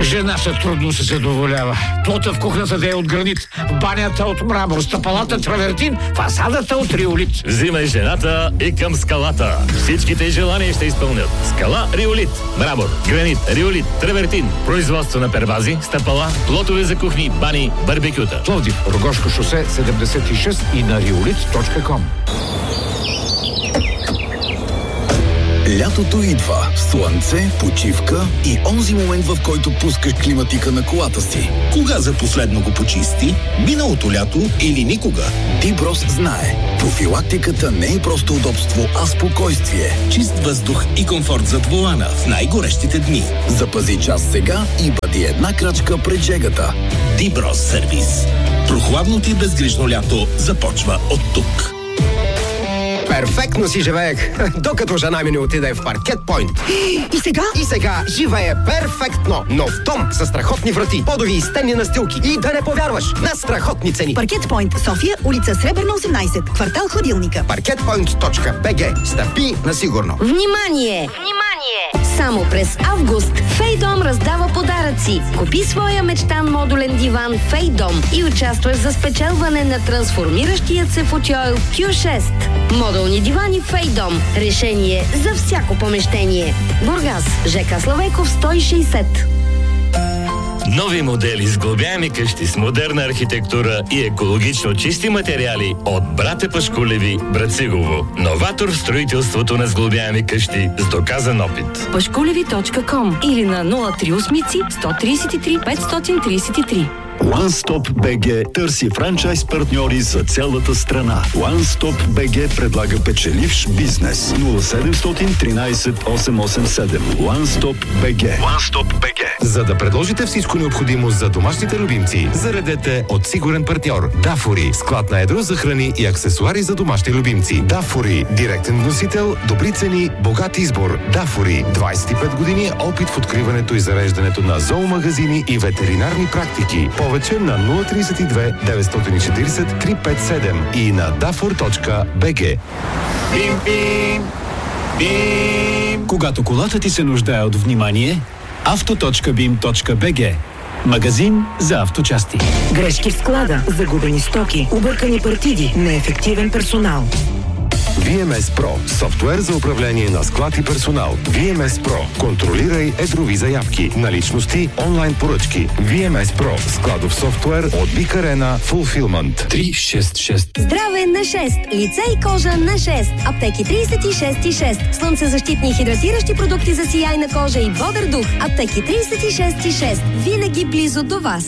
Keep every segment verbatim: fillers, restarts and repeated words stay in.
Жената трудно се задоволява. Плота в кухнята да е от гранит, банята от мрамор, стъпалата травертин, фасадата от риолит. Взимай жената и към скалата. Всичките желания ще изпълнят. Скала Риолит. Мрамор, гранит, риолит, травертин. Производство на первази, стъпала, плотове за кухни, бани, барбекюта. Пловдив, Рогошко шосе седемдесет и шест и на риолит точка ком. Лятото идва. Слънце, почивка и онзи момент, в който пускаш климатика на колата си. Кога за последно го почисти? Миналото лято или никога? Диброс знае. Профилактиката не е просто удобство, а спокойствие. Чист въздух и комфорт зад волана в най-горещите дни. Запази час сега и бъди една крачка пред жегата. Диброс сервис. Прохладното и безгрижно лято започва от тук. Перфектно си живеех, докато жена ми не отиде в Паркет Пойнт. И сега? И сега живее перфектно, но в дом със страхотни врати, подови и стенни настилки. И да не повярваш, на страхотни цени. Паркет Пойнт, София, улица Сребърна осемнайсет, квартал Хладилника. паркет пойнт точка би джи. Стъпи на сигурно. Внимание! Внимание! Само през август Фейдом раздава подаръци. Купи своя мечтан модулен диван Фейдом и участваш за спечелване на трансформиращият се футюйл Кю шест. Модулни дивани Фейдом. Решение за всяко помещение. Бургас, ЖК Славейков сто и шейсет. Нови модели с сглобяеми къщи с модерна архитектура и екологично чисти материали от Братя Пашкулеви, Брацигово. Новатор в строителството на сглобяеми къщи с доказан опит. пашкулеви точка ком или на нула три осем сто тридесет и три петстотин тридесет и три. OneStop би джи търси франчайз партньори за цялата страна. OneStop би джи предлага печеливш бизнес. нула седем едно три осем осем седем. OneStop би джи. OneStop би джи. За да предложите всичко необходимо за домашните любимци, заредете от сигурен партньор. Дафори. Склад на едро за храни и аксесуари за домашни любимци. Дафори. Директен вносител, добри цени, богат избор. Дафори. двайсет и пет години опит в откриването и зареждането на зоомагазини и ветеринарни практики. Повече на нула три две деветстотин и четирийсет три пет седем и на дафор точка би джи. Бим, бим, бим. Когато колата ти се нуждае от внимание, авто точка бим точка би джи. Магазин за авточасти. Грешки в склада, загубени стоки, объркани партиди, неефективен персонал. ви ем ес Pro. Софтуер за управление на склад и персонал. ви ем ес Pro. Контролирай едрови заявки, наличности, онлайн поръчки. ви ем ес Pro. Складов софтуер от Big Arena Fulfillment. три шест шест. Здраве на шест. Лице и кожа на шест. Аптеки трийсет и шест и шест. Слънцезащитни и хидратиращи продукти за сияйна кожа и бодър дух. Аптеки трийсет и шест и шест. Винаги близо до вас.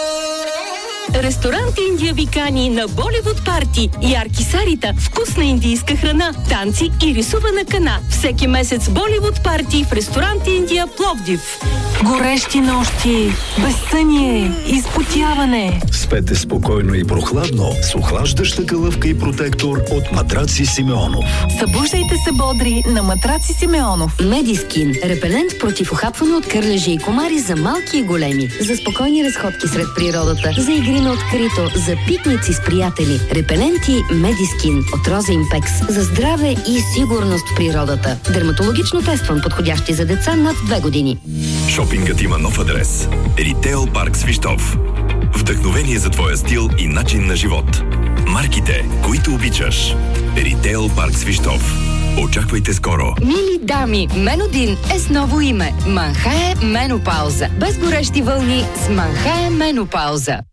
Ресторант Индия ви кани на Боливуд парти. Ярки сарита, вкусна индийска храна, танци и рисувана кана. Всеки месец Боливуд парти в ресторант Индия Пловдив. Горещи нощи, безсъние, изпотяване. Спете спокойно и прохладно с охлаждаща калъвка и протектор от Матраци Симеонов. Събуждайте се бодри на Матраци Симеонов. Медискин. Репелент против ухапване от кърлежи и комари за малки и големи. За спокойни разходки сред природата. За игри на открито. За пикници с приятели. Репеленти Медискин от Роза Импекс. За здраве и сигурност в природата. Дерматологично тестван, подходящи за деца над две години. Шопингът има нов адрес. Ритейл парк Свищов. Вдъхновение за твоя стил и начин на живот. Марките, които обичаш. Ритейл парк Свищов. Очаквайте скоро. Мили дами, Менодин е с ново име. Манхае Менопауза. Без горещи вълни с Манхае Менопауза.